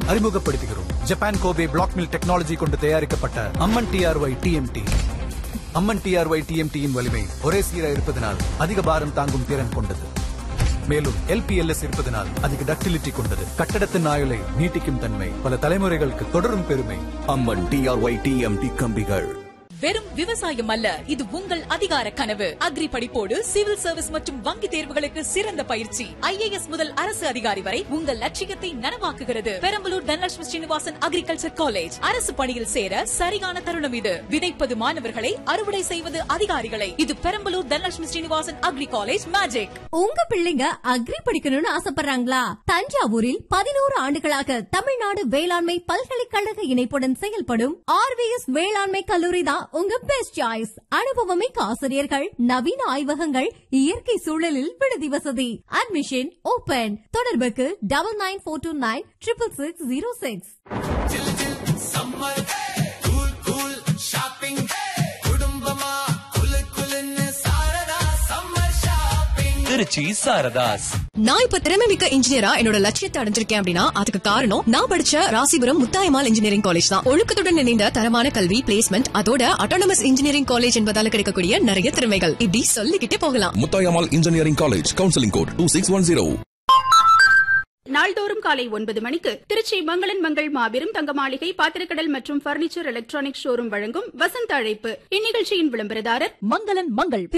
அறிமுகப்படுத்துகிறோம். Japan Kobe black mill technology கொண்டு தயாரிக்கப்பட்ட அம்மன் டிஆர்ஒய் டிஎம்டி. அம்மன் டிஆர்ஒய் டிஎம்டியின் வலிமை ஒரே சீராக இருப்பதனால் அதிக பாரம் தாங்கும் திறன் கொண்டது. மேலும் எல்பிஎல்எஸ் இருப்பதனால் அதிக டக்டிலிட்டி கொண்டது. கட்டடத்தின் ஆயுளை நீட்டிக்கும் தன்மை, பல தலைமுறைகளுக்கு தொடரும் பெருமை. அம்மன் டிஆர்ஒய் டிஎம்டி கம்பிகள். வெறும் விவசாயம் அல்ல, இது உங்கள் அதிகார கனவு. அக்ரி படிப்போடு சிவில் சர்வீஸ் மற்றும் வங்கி தேர்வுகளுக்கு சிறந்த பயிற்சி. IAS முதல் அரசு அதிகாரி வரை உங்கள் லட்சியத்தை நனவாக்குகிறது. Perambalur Dhanalakshmi Srinivasan agriculture college. அரசு பணியில் சேர சரியான தருணம் இது. விதைப்பது மாணவர்களை, அறுவடை செய்வது அதிகாரிகளை. இது Perambalur Dhanalakshmi Srinivasan agri college magic. உங்க பிள்ளைங்க அக்ரி படிக்கணும்னு ஆசைப்படுறாங்களா? தஞ்சாவூரில் 11 ஆண்டுகளாக தமிழ்நாடு வேளாண்மை பல்கலைக்கழக இணைப்புடன் செயல்படும் RVS வேளாண்மை கல்லூரி தான் உங்க பெஸ்ட் சாய்ஸ். அனுபவமிக்க ஆசிரியர்கள், நவீன ஆய்வகங்கள், இயற்கை சூழலில் விடுதி வசதி. Admission open. தொடர்புக்கு 9942966606. திருச்சி சாரதாஸ். நான் இப்ப திறமைமிக்க இன்ஜினியரா என்னோட லட்சியத்தை அடைஞ்சிருக்கேன் அப்படின்னா அதுக்கு காரணம் நான் படிச்ச ராசிபுரம் முத்தாயம்மாள் இன்ஜினியரிங் காலேஜ் தான். ஒழுக்கத்துடன் இணைந்த தரமான கல்வி, பிளேஸ்மெண்ட், அதோட அட்டானமஸ் இன்ஜினியரிங் காலேஜ் என்பதால கிடைக்கக்கூடிய நிறைய திறமைகள் இப்படி சொல்லிக்கிட்டே போகலாம். Muthayammal engineering college, counselling code 2610. நாள்தோறும் காலை 9 மணிக்கு திருச்சி மங்களன் மங்கள் மாபெரும் தங்க மாளிகை பாத்திரக்கடல் மற்றும் பர்னிச்சர் எலக்ட்ரானிக் ஷோரூம் வழங்கும் வசந்த அழைப்பு. இந்நிகழ்ச்சியின் விளம்பரதாரர் மங்களன் மங்கள்.